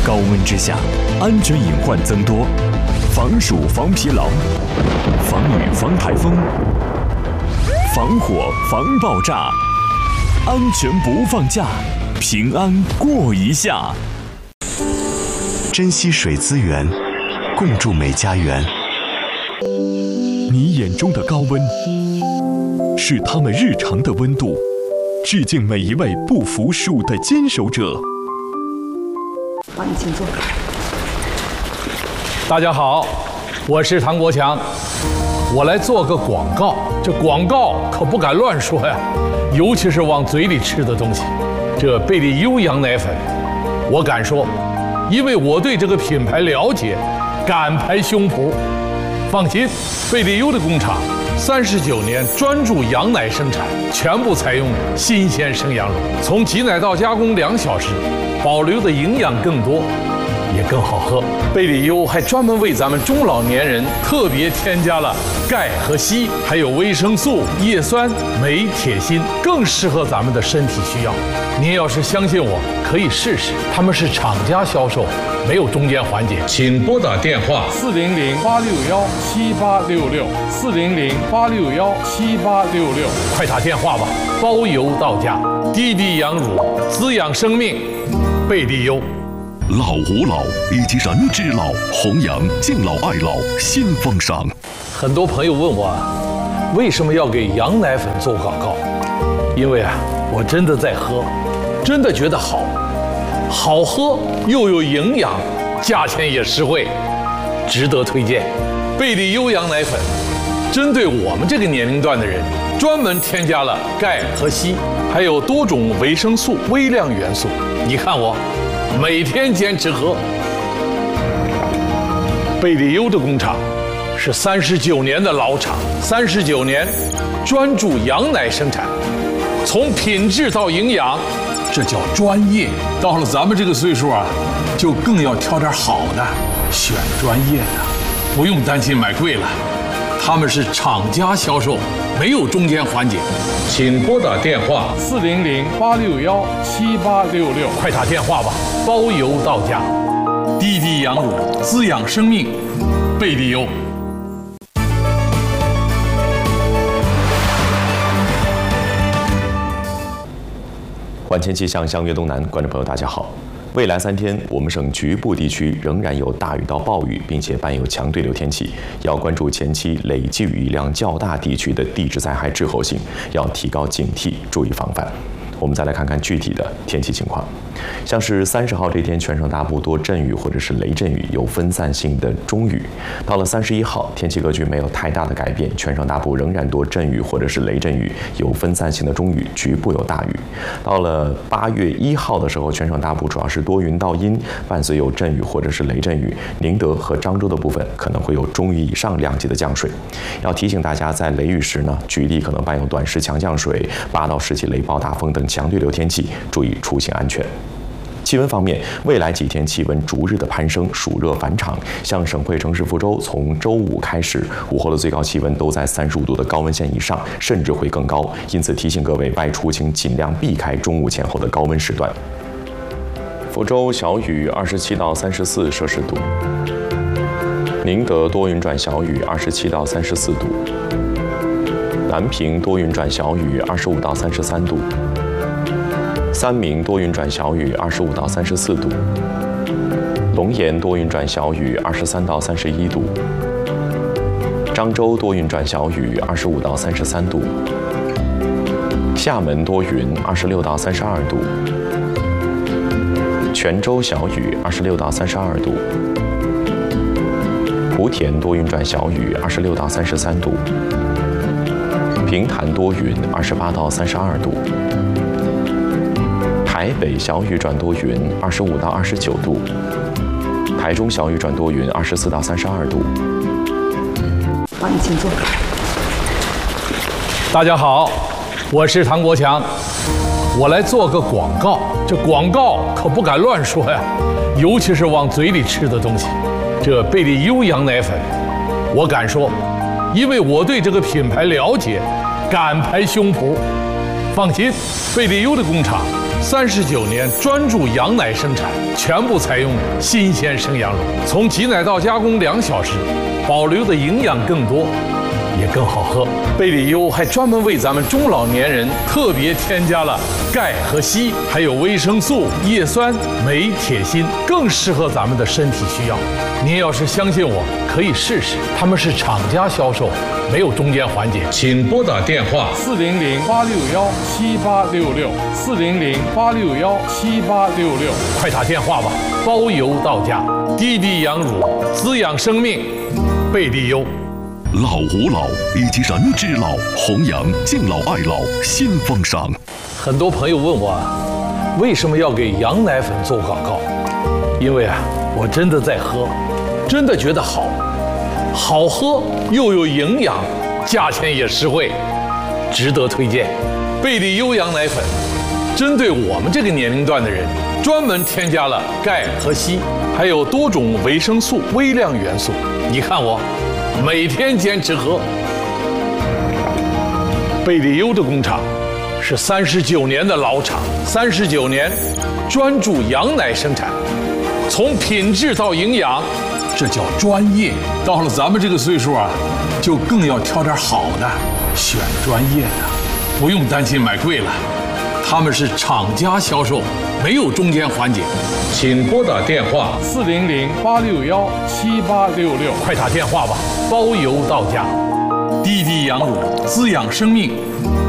高温之下，安全隐患增多，防暑防疲劳，防雨防台风，防火防爆炸，安全不放假，平安过一夏。 珍惜水资源，共筑美家园。 你眼中的高温，是他们日常的温度。致敬每一位不服输的坚守者。 好，你请坐。 大家好，我是唐国强，我来做个广告。这广告可不敢乱说呀，尤其是往嘴里吃的东西。这贝利优羊奶粉，我敢说，因为我对这个品牌了解，敢拍胸脯。放心，贝利优的工厂39年专注羊奶生产，全部采用新鲜生羊乳，从挤奶到加工2小时，保留的营养更多，也更好喝。贝利优还专门为咱们中老年人特别添加了钙和硒，还有维生素、叶酸、镁、铁、锌，更适合咱们的身体需要。您要是相信我，可以试试。他们是厂家销售，没有中间环节。请拨打电话400-861-7866，400-861-7866，快打电话吧，包邮到家。滴滴羊乳，滋养生命，贝利优。 老吾老以及人之老，弘扬敬老爱老新风尚。 很多朋友问我，为什么要给羊奶粉做广告？因为我真的在喝，真的觉得好喝又有营养，价钱也实惠，值得推荐。贝利优羊奶粉针对我们这个年龄段的人，专门添加了钙和硒，还有多种维生素、微量元素。你看我每天坚持喝。贝利优的工厂是39年的老厂，39年专注羊奶生产，从品质到营养，这叫专业。到了咱们这个岁数就更要挑点好的，选专业的，不用担心买贵了。他们是厂家销售，没有中间环节。请拨打电话400-861-7866，快打电话吧，包邮到家。滴滴羊乳，滋养生命，贝利优。 万千气象，相约东南，观众朋友大家好。未来3天，我们省局部地区仍然有大雨到暴雨，并且伴有强对流天气，要关注前期累计雨量较大地区的地质灾害滞后性，要提高警惕，注意防范。我们再来看看具体的天气情况，像是30号这天，全省大部多阵雨或者是雷阵雨，有分散性的中雨。到了31号，天气格局没有太大的改变，全省大部仍然多阵雨或者是雷阵雨，有分散性的中雨，局部有大雨。到了8月1号的时候，全省大部主要是多云到阴，伴随有阵雨或者是雷阵雨。宁德和漳州的部分可能会有中雨以上量级的降水。要提醒大家，在雷雨时呢，局地可能伴有短时强降水、8到10级雷暴大风等强对流天气，注意出行安全。气温方面，未来几天气温逐日的攀升，暑热返场。像省会城市福州，从周5开始，午后的最高气温都在35度的高温线以上，甚至会更高。因此提醒各位外出请尽量避开中午前后的高温时段。福州小雨27到34摄氏度，宁德多云转小雨27到34度，南平多云转小雨25到33度。三明多云转小雨25到34度，龙岩多云转小雨23到31度，漳州多云转小雨25到33度，厦门多云26到32度，泉州小雨26到32度，莆田多云转小雨26到33度，平潭多云28到32度。台北小雨转多云25到29度，台中小雨转多云24到32度。 好，你请坐。 大家好，我是唐国强，我来做个广告。这广告可不敢乱说呀，尤其是往嘴里吃的东西。这贝利优羊奶粉，我敢说，因为我对这个品牌了解，敢拍胸脯。放心，贝利优的工厂 39年专注羊奶生产，全部采用新鲜生羊乳，从挤奶到加工2小时，保留的营养更多，也更好喝。贝里优还专门为咱们中老年人特别添加了钙和硒，还有维生素、叶酸、镁、铁、锌，更适合咱们的身体需要。您要是相信我，可以试试。他们是厂家销售，没有中间环节。请拨打电话400-861-7866，400-861-7866，快打电话吧，包邮到家。滴滴羊乳，滋养生命，贝利优。 老吾老以及人之老，弘扬敬老爱老新风尚。 很多朋友问我，为什么要给羊奶粉做广告？因为我真的在喝，真的觉得好喝又有营养，价钱也实惠，值得推荐。贝利优羊奶粉针对我们这个年龄段的人，专门添加了钙和硒，还有多种维生素、微量元素。你看我每天坚持喝。贝利优的工厂是39年的老厂，39年专注羊奶生产，从品质到营养，这叫专业。到了咱们这个岁数就更要挑点好的，选专业的，不用担心买贵了。他们是厂家销售，没有中间环节。请拨打电话400-861-7866，快打电话吧，包邮到家。滴滴羊乳，滋养生命。